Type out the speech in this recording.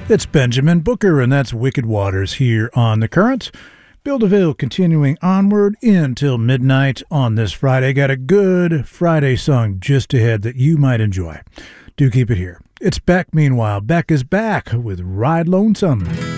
It's Benjamin Booker, and that's Wicked Waters here on The Current. Bill DeVille continuing onward until midnight on this Friday. Got a good Friday song just ahead that you might enjoy. Do keep it here. It's Beck, meanwhile. Beck is back with Ride Lonesome.